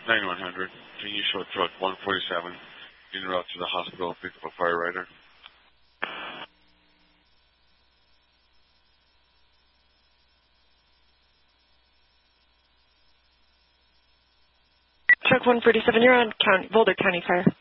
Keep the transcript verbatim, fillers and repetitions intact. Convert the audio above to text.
ninety-one hundred. Can you show truck one forty-seven en route to the hospital and pick up a fire rider? Truck one forty-seven, you're on County, Boulder County Fire.